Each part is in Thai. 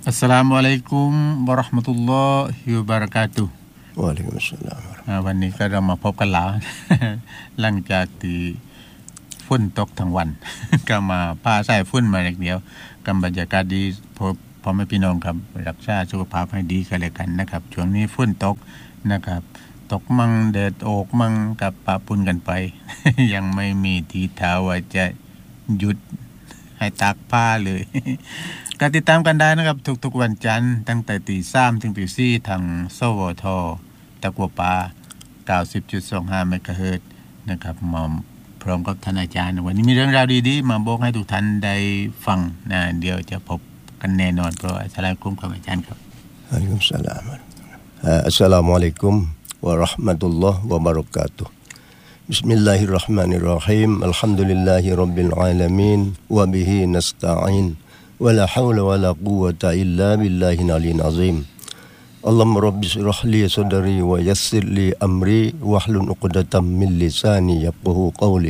อัสสลามุอะลัยกุมวะเราะห์มะตุลลอฮิวะบะเราะกาตุฮ์วะอะลัยกุมุสสลามวันนี้ก็เรามาพบกันแล้ว หลังจากที่ฝนตกทั้งวัน ก็มาพาใส่ฝนมาอย่างเดียวกับบรรยากาศดีพ่อแม่พี่น้องครับรักษาสุขภาพให้ดีกันเลยกันนะครับช่วงนี้ฝนตกนะครับตกมั่งแดดออกมั่งกับปะปนกันไป ยังไม่มีทีท่าว่าจะหยุดให้ตากผ้าเลย ก็ติดตามกันได้นะครับทุกๆวันจันทร์ตั้งแต่ 3:00 นถึง 4:00 นทางสวทตะกัวป่า 90.25 เมกะเฮิรตซ์นะครับมาพร้อมกับท่านอาจารย์วันนี้มีเรื่องราวดีๆมาบอกให้ทุกท่านได้ฟังนะเดี๋ยวจะพบกันแน่นอนเพราะอัสสลามุอะลัยกุมครับอาจารย์ครับอะลัยกุมุสสลามอัสสลามุอะลัยกุมวะเราะห์มะตุลลอฮ์วะบะเราะกาตุฮ์บิสมิลลาฮิรเราะห์มานิรเราะฮีมอัลฮัมดุลิลลาฮิร็อบบิลอาลามีนวะบิฮินัสตะอีนวะลาฮาวละวะลากุวะตะอิลลาบิลลาฮิลอะลียอะซีมAllahumma rabbi shrah li sadri wa yassir li amri wahlul 'uqdatam min lisani yafqahu qawli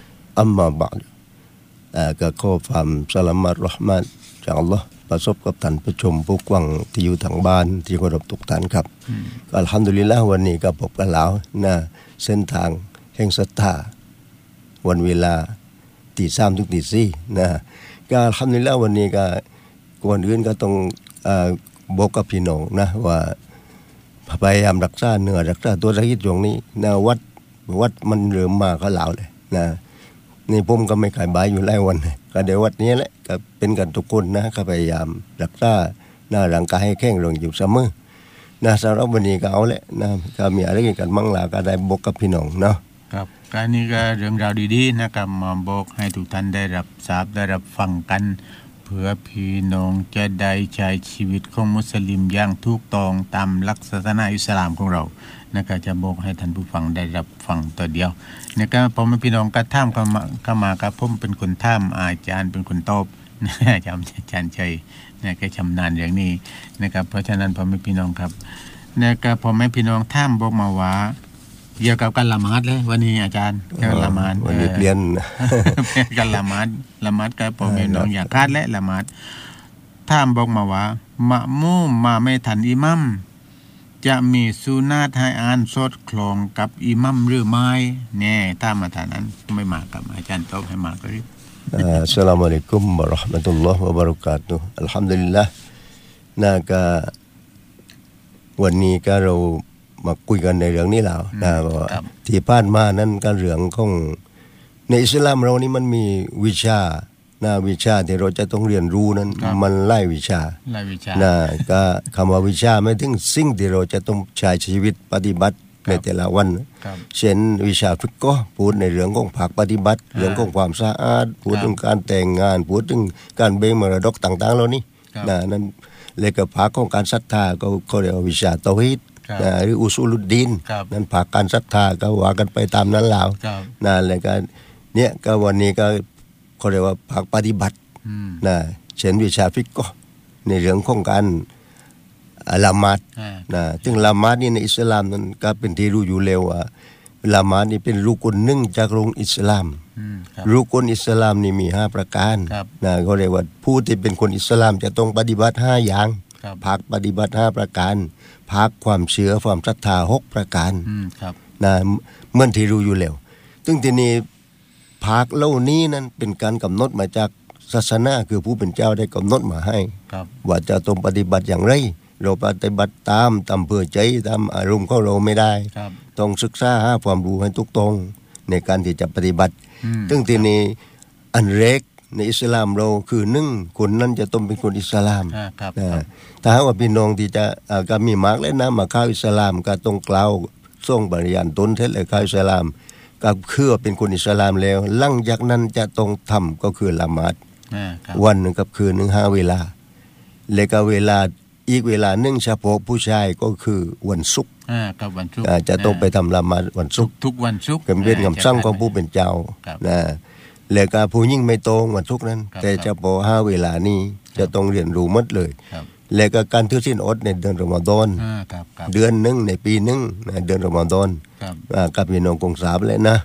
amma ba'd ก็ขอความสลามะเราะห์มะตจากอัลเลาะห์ประสบกับท่านผู้ชมผู้ฟังที่อยู่ทางบ้านที่เคารพทุกท่านครับอัลฮัมดุลิลลาห์วันนี้ก็พบกันแล้วนะเส้นทางแห่งศรัทธาวันเวลา 3:00 นถึง 4:00 นนะก็อัลฮัมดุลิลลาห์วันนี้ก็ก่อนอื่นก็ต้องบอกกับพี่น้องนะว่าพยายามรักษาเนื้อรักษาตัวสักนิดตรงนี้นะวัดมันเริ่มมาก็แล้วเลยนะนี่ผมก็ไม่ขายบายอยู่หลายวันก็เดี๋ยววัดนี้แหละก็เป็นกันทุกคนนะก็พยายามรักษาหน้าร่างกายให้แข็งแรงอยู่เสมอนะสำหรับวันนี้ก็เอาแหละนะก็มีอะไรกันมั่งล่ะก็ได้บอกกับพี่น้องเนาะครับการนี้ก็เรื่องราวดีๆนะครับมาบอกให้ทุกท่านได้รับทราบได้รับฟังกันเพื่อพี่น้องจะได้ใช้ชีวิตของมุสลิมอย่างถูกต้องตามหลักศาสนาอิสลามของเรานะครับจะบอกให้ท่านผู้ฟังได้รับฟังตัวเดียวนะครับพอแม่พี่น้องก็ถามเข้ามาครับผมเป็นคนถามอาจารย์เป็นคนตอบอาจารย์ชัยนะแกชำนาญอย่างนี้นะครับเพราะฉะนั้นพอแม่พี่น้องครับนะครับพอแม่พี่น้องถามบอกมาว่าเกี่ยวกับการละหมาดเลยวันนี้อาจารย์การละหมาดวันนี้เปลี่ยนการละหมาดก็พอแม่น้องอยากคาดและละหมาดถามบอกมาว่ามะมูมมาไม่ทันอิหมัมจะมีสุนาตให้อ่านสดคลองกับอิหมัมหรือไม่แน่ถ้ามาทางนั้นไม่มากับอาจารย์ตอบให้มาก็รีบอัสสลามุอะลัยกุมวะเราะห์มะตุลลอฮ์วะบะเราะกาตุฮ์อัลฮัมดุลิลลาห์นะก็วันนี้ก็เรามาคุยกันในเรื่องนี้แล้วนะว่าที่ผ่านมานั้นก็เรื่องของในอิสลามเรานี่มันมีวิชาที่เราจะต้องเรียนรู้นั้นมันหลายวิชานะก็คำว่าวิชาไม่ถึงสิ่งที่เราจะต้องใช้ชีวิตปฏิบัติในแต่ละวันเช่นวิชาฟิกฮ์พูดในเรื่องของภาคปฏิบัติเรื่องของความสะอาดพูดถึงการแต่งงานพูดถึงการแบ่งมรดกต่างๆเหล่านี้นะนั้นเลยกับภาคของการศรัทธาก็เขาเรียกว่าวิชาเตาฮีดหรืออุซูลุดดีนนั้นภาคการศรัทธาก็ว่ากันไปตามนั้นแล้วนะแล้วก็เนี่ยก็วันนี้ก็เขาเรียกว่าภาคปฏิบัตินะเช่นวิชาฟิกฮ์ในเรื่องของการละหมาดนะซึ่งละหมาดนี่ในอิสลามนั้นก็เป็นที่รู้อยู่แล้วว่าละหมาดนี่เป็นรุกนหนึ่งจากรุกนอิสลามรุกนอิสลามนี่มี5ประการนะเขาเรียกว่าผู้ที่เป็นคนอิสลามจะต้องปฏิบัติ5อย่างภาคปฏิบัติ5ประการภาคความเชื่อความศรัทธา6ประการนะเหมือนที่รู้อยู่แล้วซึ่งทีนี้ภาคเหล่านี้นั้นเป็นการกำหนดมาจากศาสนาคือผู้เป็นเจ้าได้กำหนดมาให้ว่าจะต้องปฏิบัติอย่างไรเราปฏิบัติตามเพื่อใจตามอารมณ์ของเราไม่ได้ต้องศึกษาหาความรู้ให้ถูกต้องในการที่จะปฏิบัติซึ่งทีนี้อันแรกในอิสลามเราคือ1คนนั้นจะต้องเป็นคนอิสลามถ้าว่าพี่น้องที่จะก็มีมากและนะมาเข้าอิสลามก็ต้องกล่าวส่งปริญญาตนเทศและเข้าอิสลามก็คือเป็นคนอิสลามแล้วหลังจากนั้นจะต้องทำก็คือละหมาดวันนึงกับคืนนึง5เวลาและก็เวลาอีกเวลานึงเฉพาะผู้ชายก็คือวันศุกร์กับวันศุกร์จะต้องไปทำละหมาดวันศุกร์ทุกวันศุกร์เป็นคำสั่งของผู้เป็นเจ้านะแล้วก็ผู้หญิงไม่ตรงวันศุกร์นั้นแต่เฉพาะ5เวลานี้จะต้องเรียนรู้หมดเลยแล้วก็การถือศีลอดในเดือนรอมฎอนเดือนนึงในปีนึงเดือนรอมฎอนกับพี่น้องคงทราบแล้วนะ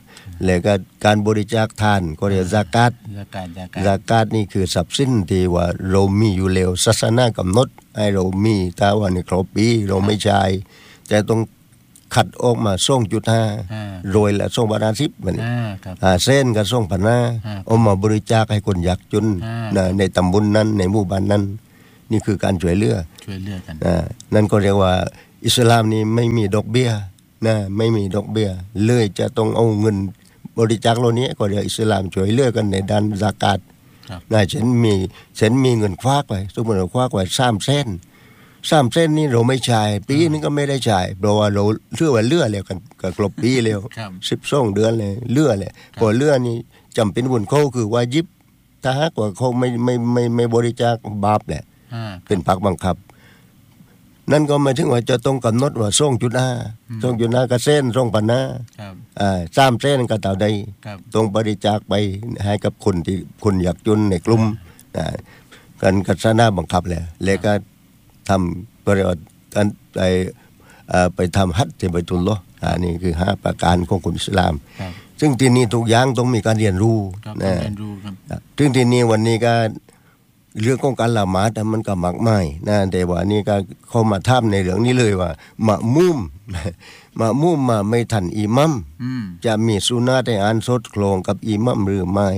แล้วก็การบริจาคทานก็เรียกซากาตซากาตนี่คือทรัพย์สินที่ว่าเรามีอยู่แล้วศาสนากำหนดให้เรามีถ้าว่าในครบปีเราไม่ใช้แต่ต้องขัดออกมา 2.5 โดยละ250มันเส้นก็2,500เอามาบริจาคให้คนยากจนในตำบลนั้นในหมู่บ้านนั้นนี่คือการช่วยเหลือกันนั่นก็เรียกว่าอิสลามนี่ไม่มีดอกเบี้ยนะไม่มีดอกเบี้ยเลยจะต้องเอาเงินบริจาคเหล่านี้ก็เรียกอิสลามช่วยเหลือกันในด้านซากาตนะฉันมีเงินฝากไว้สมมุติเราฝากไว้3 เส้นนี่เราไม่จ่ายปีนึงก็ไม่ได้จ่ายเพราะว่าเราเลือแล้วกันก็ครบปีแล้ว12 เดือนเลยเลือเลยพอเลือนี่จำเป็นบุญเขาคือวาญิบถ้าหากว่าเขาไม่บริจาคบาปแหละเป็นภาคบังคับนั่นก็หมายถึงว่าจะต้องกำหนดว่า2.5ก็เส้น2,500ครับ3 เส้นก็เท่าใดต้องบริจาคไปให้กับคนที่คนยากจนในกลุ่มการศาสนาบังคับแล้วก็ทำประโยชน์กันไปทำฮัจญ์ที่บัยตุลลอฮ์นี่คือ5 ประการของคนอิสลามซึ่งที่นี่ทุกอย่างต้องมีการเรียนรู้นะซึ่งที่นี่วันนี้ก็เรื่องของการละหมาดมันก็มากมายนะแต่ว่านี่ก็เข้ามาถามในเรื่องนี้เลยว่ามะมุมมาไม่ทันอิหมัมจะมีสุนัตให้อ่านสดโคลงกับอิหมัมหรือไม่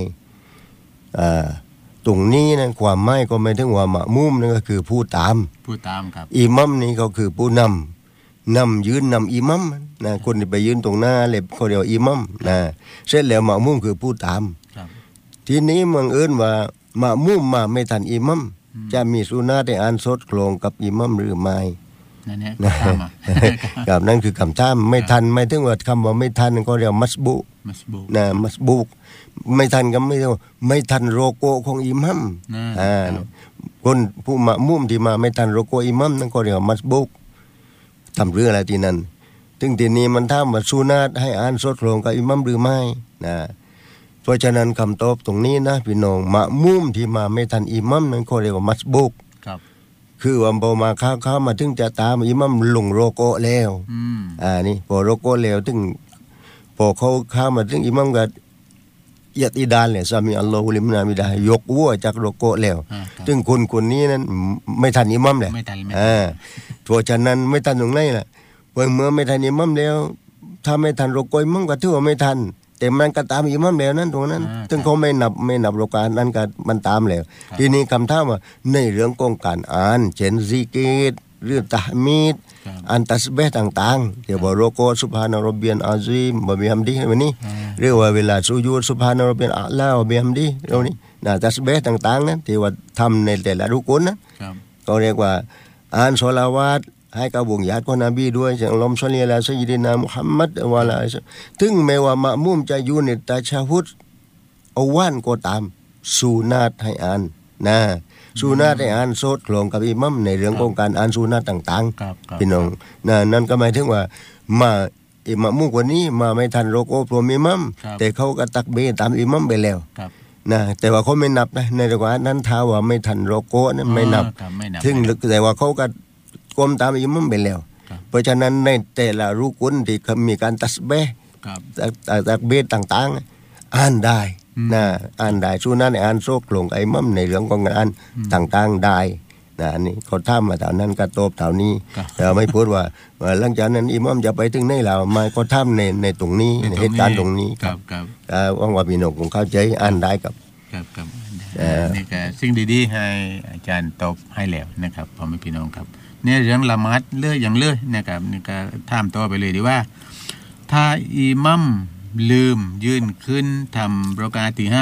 ตรงนี้นะความหมายก็ไม่ถึงว่ามะมุมนั่นก็คือผู้ตามครับอิหมัมนี่ก็คือผู้นำยืนนำอิหมัมนะคนที่ไปยืนตรงหน้าเลยเขาเรียกอิหมัมนะเสร็จแล้วมะมุมคือผู้ตามทีนี้บังเอิญว่ามะมุมมาไม่ทันอิหมัมจะมีสุนัตให้อ่านสดโคลงกับอิหมัมหรือไม่นั่นเนี่ยครับนั่นคือคำถามไม่ทันไม่ถึงว่าคำว่าไม่ทันก็เรียกมัสบุนะมัสบุไม่ทันก็ไม่ทันโรโกของอิหมัมคนผู้มะมุมที่มาไม่ทันโรโกอิหมัมนั่นก็เรียกมัสบุทำเรื่องอะไรที่นั่นถึงทีนี้มันถามว่าสุนัตให้อ่านสดโคลงกับอิหมัมหรือไม่นะเพราะฉะนั้นคำตอบตรงนี้นะพี่น้องมะมุมที่มาไม่ทันอิหมัมนั่นก็เรียกว่ามัสบุคือว่าพอมาเข้ามาถึงจะตามอิหมัมลงโรโกแล้วนี่พอโรโกแล้วถึงพอเขาเข้ามาถึงอิหมัมก็ยัดอิดานเลยซามีอัลลอฮุลิมนามิดายกวัวจากโรโกแล้วถึงคนนี้นั้นไม่ทันอิหมัมเลยเพราะฉะนั้นไม่ทันตรงไหนล่ะเมื่อไม่ทันอิหมัมแล้วถ้าไม่ทันโรโกอิหมัมก็ถือว่าไม่ทันแต่มันก็ตามอิหมัมแล้วนั้นตรงนั้นถึงเขาไม่นับโรกานั้นก็มันตามแล้วทีนี้คำถามว่าในเรื่องของการอ่านเช่นซิกรหรือตะห์มีดอันตัสบีฮ์ต่างๆเดี๋ยวบอกโรโกซุบฮานะร็อบบิยัลอาซีมวะบิฮัมดิวันนี้เรียกว่าเวลาซุญูดซุบฮานะร็อบบิยัลอาลาวะบิฮัมดิตรงนี้ตัสบีฮ์ต่างๆนั้นที่ว่าทำในแต่ละรุกุนนะก็เรียกว่าอ่านศอลาวาตให้กับวงญาติของนบีด้วยอย่างอัลลอฮุมศ็อลลิอะลาซัยยิดินามุฮัมมัดวะอะลาถึงแม้ว่ามะมุมจะอยู่ในตะชะฮุดเอาว่านก็ตามสุนัตให้อ่านนะสุนัตให้อ่านสดโคลงกับอิหมัมในเรื่องของการอ่านสุนัตต่างๆพี่น้องนั่นก็หมายถึงว่ามาอิหมัมมุคนนี้มาไม่ทันโรโกพรมอิหมัมแต่เขาก็ตักเบตามอิหมัมไปแล้วนะแต่ว่าเขาไม่นับนะในระหว่างนั้นท้าว่าไม่ทันโรโกนั้นไม่นับถึงแต่ว่าเขาก็กลมตามอิหมัมไปแล้วเพราะฉะนั้นในแต่ละรุกุนที่มีการตัสบีฮ์ตักบีฮ์ต่างๆอ่านได้นะอ่านได้สุนัตอ่านโซกลงอิหมัมในเรื่องของการอ่านต่างๆได้นะอันนี้เขาถามมาเท่านั้นก็ตอบเท่านี้แต่ไม่พูดว่าหลังจากนั้นอิหมัมจะไปถึงไหนแล้วมาก็ถามในตรงนี้ในเหตุการณ์ตรงนี้ครับหวังว่าพี่น้องคงเข้าใจอ่านได้ครับนี่ก็สิ่งดีๆให้อาจารย์ตอบให้แล้วนะครับพ่อแม่พี่น้องครับเนี่ยเรื่องละหมาดเลื่อยอย่างเลื่อยนะครับนี่ก็ถามต่อไปเลยดีว่าถ้าอิหมัมลืมยืนขึ้นทำรอกาที่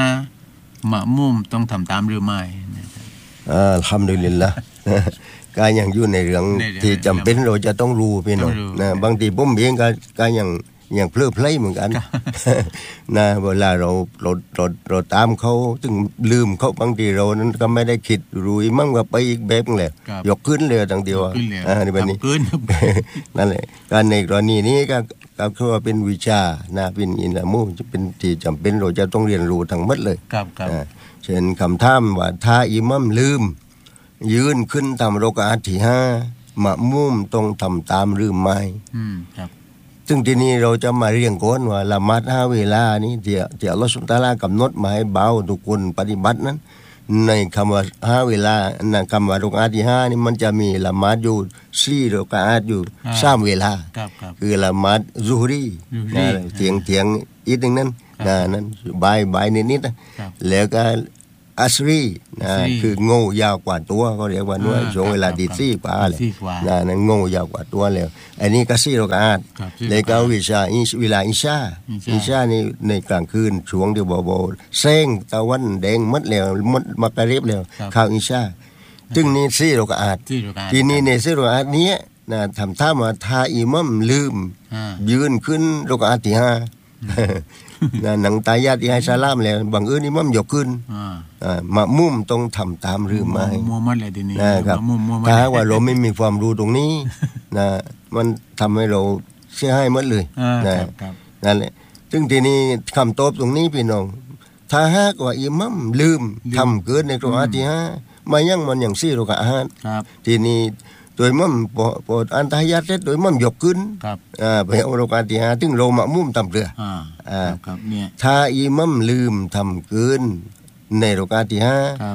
5มะมุมต้องทำตามหรือไม่อัลฮัมดุลิลละห์ก็ยังอยู่ในเรื่องที่จำเป็นเราจะต้องรู้พี่น้องนะบางทีผมเองก็ยังเพลิดเพลินเหมือนกันนะเวลาเราตามเขาถึงลืมเขาบางทีเรานั้นก็ไม่ได้คิดรู้มั่งว่าไปอีกแบบนึงแหละยกขึ้นเลยทั้งเดียวนี่แบบนี้นั่นแหละการในกรณีนี้ก็คือว่าเป็นวิชานะเป็นอิลมุจะเป็นที่จำเป็นเราจะต้องเรียนรู้ทั้งหมดเลยเช่นคำถามว่าถ้าอิหมัมลืมยืนขึ้นทำรอกาที่5มะมุมต้องทำตามหรือไม่ซึ่งทีนี้เราจะมาเรียงก่อนว่าละหมาด5เวลานี้ที่อัลเลาะห์ซุบฮานะฮูวะตะอาลากำหนดมาให้เบาทุกคนปฏิบัตินั้นในคำว่า5เวลาในคำว่ารุกอาตที่5นี่มันจะมีละหมาดอยู่4รุกอาตอยู่3เวลาคือละหมาดซุฮรีเถียงอีกนึงนั้นบ่ายนิดๆแล้วก็อัสรีคือโง่ยาวกว่าตัวเขาเรียกว่าด้วยช่วงเวลาดีซี่กว่าเลยนั้นโง่ยาวกว่าตัวแล้วอันนี้ก็4รุกอาตแล้วก็เวลาอิชานี่ในกลางคืนช่วงที่บ่ๆแสงตะวันแดงหมดแล้วหมดมักริบแล้วเข้าอิชาซึ่งนี่4รุกอาตทีนี้ใน4รุกอาตนี้นะทำท่ามาถ้าอิหมัมลืมยืนขึ้นรุกอาตที่5หนังตายาที่ให้ซาลามแล้วบางอิหมัมยกขึ้นมะมุมต้องทำตามหรือไม่มัวมัดเลยทีนี้นะครับถ้าว่าเราไม่มีความรู้ตรงนี้นะมันทำให้เราเสียหายหมดเลยนั่นแหละซึ่งทีนี้คำตอบตรงนี้พี่น้องถ้าหากว่าอิหมัมลืมทำเกินในรุกอาตที่5มายังมันอย่าง4รุกอาตทีนี้โดยมั่มพออันตายาเสร็จโดยมั่มยกขึ้นไปเอารุกอาตที่5ถึงเรามะมุมทำเรือถ้าอิหมัมลืมทำเกินในรุกอาตที่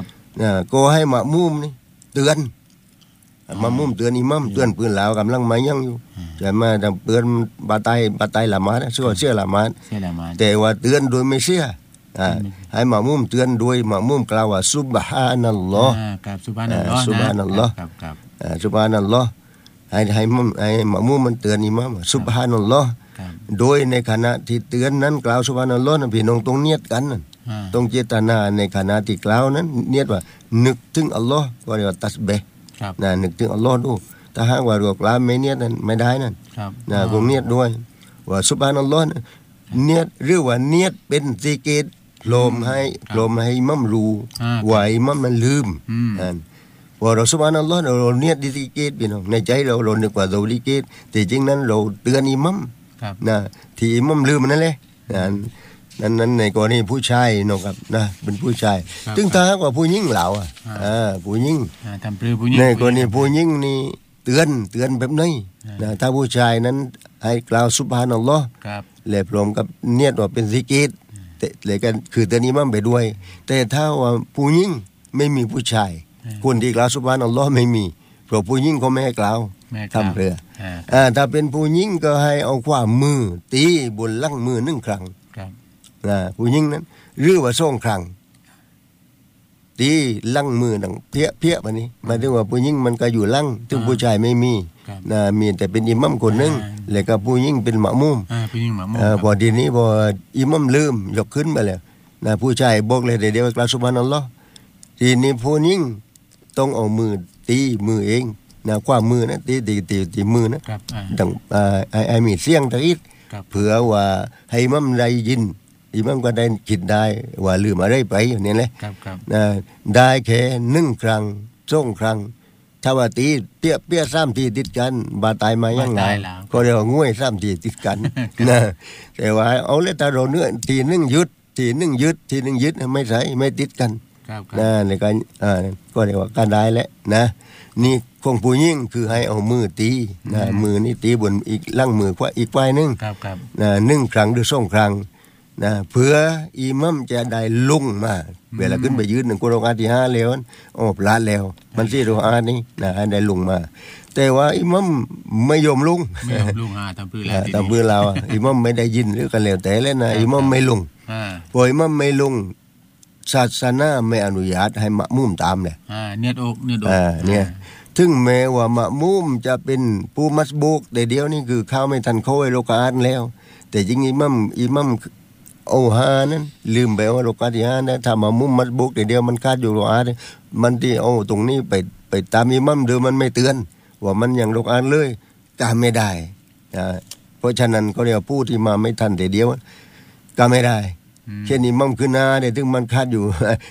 5ก็ให้มะมุมนี่เตือนมะมุมเตือนอิหมัมเตือนปืนลาวกำลังมายังอยู่จะมาเตือนบาตายละหมาดเชื่อละหมาดแต่ว่าเตือนโดยไม่เชื่อให้มะมุมเตือนโดยมะมุมกล่าวว่าซุบฮานัลลอฮ์ซุบฮานัลลอฮ์ซุบฮานัลลอฮ์ซุบฮานัลลอฮ์ให้มะมุมมันเตือนอิหมัมซุบฮานัลลอฮ์โดยในขณะที่เตือนนั้นกล่าวซุบฮานัลลอฮ์พี่น้องต้องเนียดกันต้องเจตนาในขณะที่กล่าวนั้นเนียดว่านึกถึงอัลลอฮ์ก็เรียกว่าตัสบีฮ์นึกถึงอัลลอฮ์ดูถ้าหากว่าเรากล่าวไม่เนียดนั้นไม่ได้นั่นคงเนียดด้วยว่าซุบฮานัลลอฮ์เนียดหรือว่าเนียดเป็นซิกรลมให้อิหมัมรู้ว่าอิหมัมมันลืมว่าเราซุบฮานัลลอฮ์เราเนียดซิกรพี่น้องในใจเรานึกว่าเราซิกรแต่จริงนั้นเราเตือนอิหมัมที่อิหมัมลืมนั่นแหละนั้นในกรณีผู้ชายนะครับนะเป็นผู้ชายถึงถ้าหากว่าผู้หญิงเหล่าผู้หญิงทำปรือผู้หญิงในกรณีผู้หญิงนี่เตือนแบบนี้นะถ้าผู้ชายนั้นให้กล่าวซุบฮานัลลอฮ์และพร้อมกับเนียดว่าเป็นซิกรเลยกันคือเตือนอิหมัมไปด้วยแต่ถ้าว่าผู้หญิงไม่มีผู้ชายคนที่กล่าวซุบฮานัลลอฮ์ไม่มีเพราะผู้หญิงเขาไม่ให้กล่าวทำเรือถ้าเป็นผู้หญิงก็ให้เอาขวามือตีบนหลังมือ1ครั้งผู้หญิงนั้นหรือว่า2ครั้งตีหลังมือดังเพี้ยแบบนี้หมายถึงว่าผู้หญิงมันก็อยู่หลังถึงผู้ชายไม่มีมีแต่เป็นอิหมัมคนนึงแล้วก็ผู้หญิงเป็นมะมุมพอทีนี้พออิหมัมลืมยกขึ้นมาแล้วผู้ชายบอกเลยเดี๋ยวกล่าวซุบฮานัลลอฮ์ทีนี้ผู้หญิงต้องเอามือตีมือเองขวามือนะตีมือนะดังไอ้มีเสียงตะอิดเผื่อว่าให้อิหมัมได้ยินอิหมัมก็ได้คิดได้ว่าลืมอะไรไปอย่างนี้แหละได้แค่1ครั้ง2ครั้งถ้าว่าตีเปี้ย3ทีติดกันบาตายมายังไงก็เรียกว่าง่วย3ทีติดกันนะแต่ว่าเอาเลยถ้าเราเนื้อทีนึงหยุดทีนึงหยุดทีนึงหยุดไม่ใช่ไม่ติดกันในการก็เรียกว่าการได้แหละนะนี่ของผู้หญิงคือให้เอามือตีมือนี่ตีบนอีกล่างมือขวาอีกฝ่ายนึง1ครั้งหรือ2ครั้งเพื่ออิหมัมจะได้ลงมาเวลาขึ้นไปยืน1รุกอาตที่5แล้วพลาดแล้วมัน4รุกอาตนี้ให้ได้ลงมาแต่ว่าอิหมัมไม่ยอมลงทำพื้นเราอิหมัมไม่ได้ยินหรือกันแล้วแต่แล้วนะอิหมัมไม่ลงพออิหมัมไม่ลงศาสนาไม่อนุญาตให้มะมุมตามเลยเนียดอกเนี่ยถึงแม้ว่ามะมุมจะเป็นผู้มัสบุกแต่เดียวนี่คือเข้าไม่ทันเข้าไอ้รุกอาตแล้วแต่จริงอิหมัมเอา5นั้นลืมไปว่ารุกอาตที่5นะถ้ามะมุมมัสบุกแต่เดียวมันขาดอยู่รุกอาตมันที่เอาตรงนี้ไปตามอิหมัมเดิมมันไม่เตือนว่ามันยังรุกอาตเลยตามไม่ได้เพราะฉะนั้นก็เรียกผู้ที่มาไม่ทันแต่เดียวก็ไม่ได้เช่นอิหมัมขึ้นหน้าเนี่ยถึงมันขาดอยู่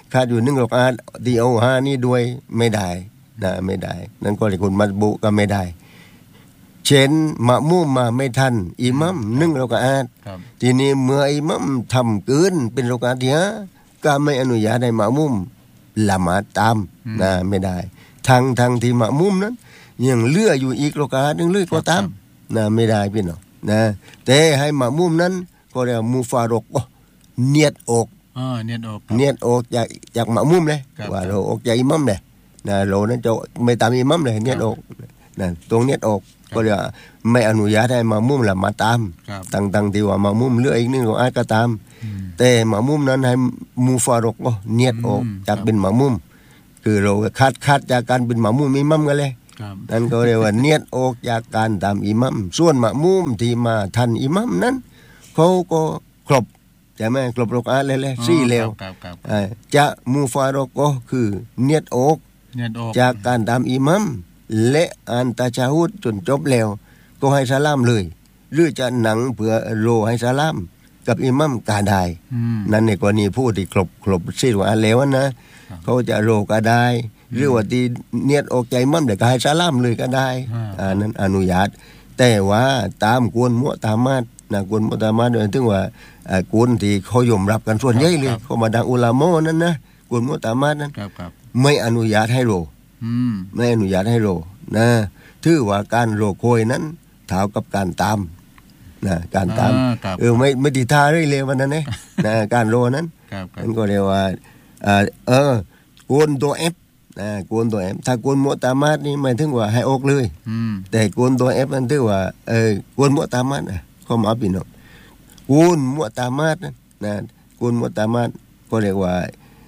1รุกอาตที่เอา5นี่ด้วยไม่ได้ไม่ได้นั่นก็เรียกคนมัสบุกก็ไม่ได้เช่นมะมุมมาไม่ทันอิหมัม1รุกอาตทีนี้เมื่ออิหมัมทำเกินเป็นรุกอาตที่5ก็ไม่อนุญาตให้มะมุมละหมาดตามไม่ได้ทั้งที่มะมุมนั้นยังเหลืออยู่อีกรุกอาตนึงเลยก็ตามไม่ได้พี่น้องนะแต่ให้มะมุมนั้นก็เรียกมูฟารกเนียดอกเนียดอกจากมะมุมเลยว่าเราอกจากอิหมัมเลยนะเรานั้นจะไม่ตามอิหมัมเลยเนียดอกนะตรงเนียดอกก็เรียกไม่อนุญาตให้มะมุมละมาตามตั้งที่ว่ามะมุมเหลืออีกนึงก็อาจก็ตามแต่มะมุมนั้นให้มูฟารกเนียดอกจากเป็นมะมุมคือเราคัดจากการเป็นมะมุมอิหมัมกันเลยนั่นก็เรียกว่าเนียดอกจากการตามอิหมัมส่วนมะมุมที่มาทันอิหมัมนั้นเขาก็ครบใช่ไหมครบรกอาเลยสี่แล้วจะมูฟารกก็คือเนียดอกจากการตามอิหมัมและอ่านตาชาฮุดจนจบแล้วก็ให้สลามเลยหรือจะหนังเพื่อโรให้สลามกับอิหมัมก็ได้นั่นในกรณีผู้ที่ครบสี่รกอาแล้วนะเขาจะโรก็ได้หรือว่าที่เนียดอกใจมั่มเดี๋ยวก็ให้สลามเลยก็ได้นั้นอนุญาตแต่ว่าตามกวนมุตามาดนะกวนมุตามาดโดยถึงว่ากวนที่เขายอมรับกันส่วนใหญ่เลยเขามาดังอุลามะนั้นนะกวนมุตามาดนั้นไม่อนุญาตให้โรไม่อนุญาตให้โรนะถือว่าการโรโคยนั้นเท่ากับการตามนะการตามไม่ติดท่าเลยเลยวันนั้นนะการโรนั้นนั่นก็เรียกว่ากวนตัวเอฟกวนตัวเอฟถ้ากวนมุตามาดนี่หมายถึงว่าให้ออกเลยแต่กวนตัวเอฟนั่นถือว่ากวนมุตามาดข้อหมายพี่น้องกวนมุตามาดนะกวนมุตามาดก็เรียกว่า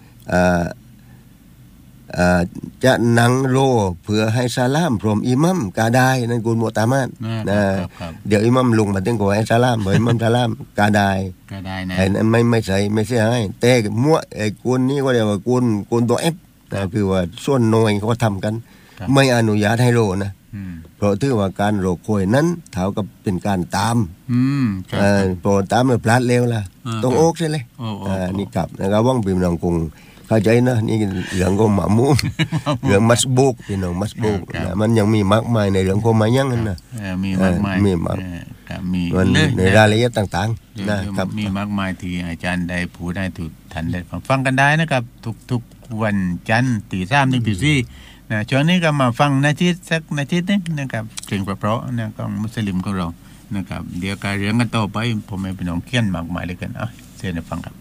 จะนังโรเพื่อให้สลามพร้อมอิหมัมก็ได้นั่นกวนมุตามาดนะเดี๋ยวอิหมัมลงมาถึงก็ให้สลามบ่อิหมัมสลามก็ได้นะไอ้นั้นไม่ใช่ไม่เสียหายแต่มัวไอ้กวนนี้ก็เรียกว่ากวนตัวเอฟนะคือว่าส่วนน้อยเขาทำกันไม่อนุญาตให้โรนะเพราะถือว่าการโรโคยนั้นเท่ากับเป็นการตามโปรตามเมื่อพลาดเร็วล่ะต้องโอกใช่เลยนี่ครับนะครับว่างพี่น้องคงเข้าใจนะนี่เรื่องของหมามุมเรื่องมัสบุกพี่น้องมัสบุกมันยังมีมากมายในเรื่องของมายังนั่นนะมีมากมายมีในรายละเอียดต่างๆนะครับมีมากมายที่อาจารย์ได้พูดได้ถูกทันได้ฟังกันได้นะครับทุกวันจันทร์ 3:00 ถึง 4:00 นะช่วงนี้ก็มาฟังนาทีสักนาทีนึงนะครับเพลงเพราะๆนะของมุสลิมของเรานะครับเดี๋ยวการเรื่องกันต่อไปผมให้พี่น้องเขียนมากมายเลยกันเชิญฟังครับ